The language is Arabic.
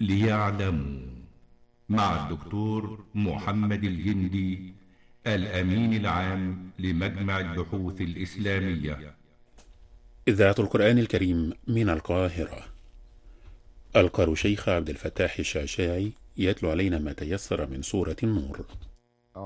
ليعلموا، مع الدكتور محمد الجندي، الأمين العام لمجمع البحوث الإسلامية. إذاعة القرآن الكريم من القاهرة. القارئ شيخ عبد الفتاح الشعشاعي يتلو علينا ما تيسر من سورة النور.